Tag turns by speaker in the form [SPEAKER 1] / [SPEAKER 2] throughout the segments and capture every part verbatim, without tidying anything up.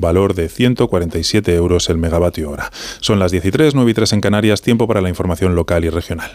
[SPEAKER 1] valor de ciento cuarenta y siete euros el megavatio hora. Son las diez y tres, nueve y tres en Canarias, tiempo para la información local y regional.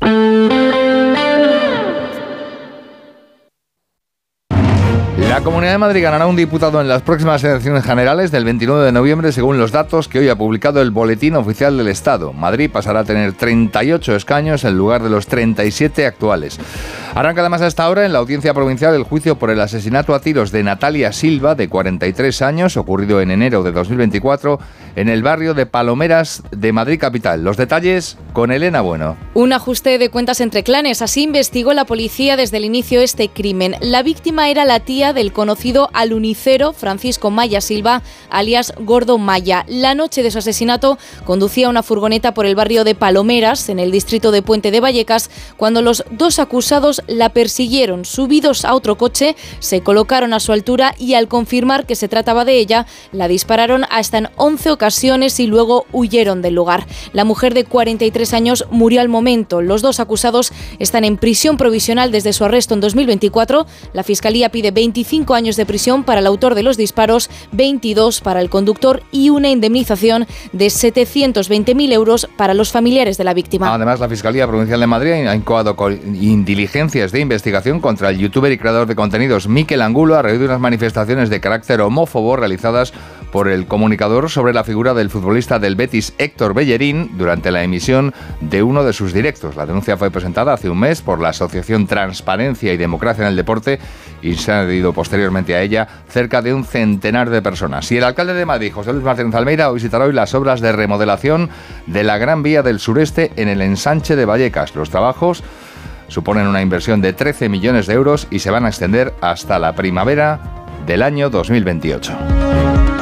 [SPEAKER 2] La Comunidad de Madrid ganará un diputado en las próximas elecciones generales del veintinueve de noviembre, según los datos que hoy ha publicado el Boletín Oficial del Estado. Madrid pasará a tener treinta y ocho escaños en lugar de los treinta y siete actuales. Arranca además a esta hora en la Audiencia Provincial el juicio por el asesinato a tiros de Natalia Silva, de cuarenta y tres años, ocurrido en enero de dos mil veinticuatro, en el barrio de Palomeras de Madrid capital. Los detalles con Elena Bueno.
[SPEAKER 3] Un ajuste de cuentas entre clanes, así investigó la policía desde el inicio este crimen. La víctima era la tía del conocido alunicero Francisco Maya Silva, alias Gordo Maya. La noche de su asesinato conducía una furgoneta por el barrio de Palomeras, en el distrito de Puente de Vallecas, cuando los dos acusados la persiguieron. Subidos a otro coche, se colocaron a su altura y al confirmar que se trataba de ella, la dispararon hasta en once ocasiones y luego huyeron del lugar. La mujer de cuarenta y tres años murió al momento. Los dos acusados están en prisión provisional desde su arresto en dos mil veinticuatro. La Fiscalía pide veinticinco años de prisión para el autor de los disparos, veintidós para el conductor y una indemnización de setecientos veinte mil euros para los familiares de la víctima.
[SPEAKER 2] Además, la Fiscalía Provincial de Madrid ha incoado con diligencias de investigación contra el youtuber y creador de contenidos Mikel Angulo a raíz de unas manifestaciones de carácter homófobo realizadas por el comunicador sobre la figura del futbolista del Betis Héctor Bellerín durante la emisión de uno de sus directos. La denuncia fue presentada hace un mes por la Asociación Transparencia y Democracia en el Deporte y se han adherido posteriormente a ella cerca de un centenar de personas. Y el alcalde de Madrid, José Luis Martínez Almeida, visitará hoy las obras de remodelación de la Gran Vía del Sureste en el ensanche de Vallecas. Los trabajos suponen una inversión de trece millones de euros y se van a extender hasta la primavera del año dos mil veintiocho.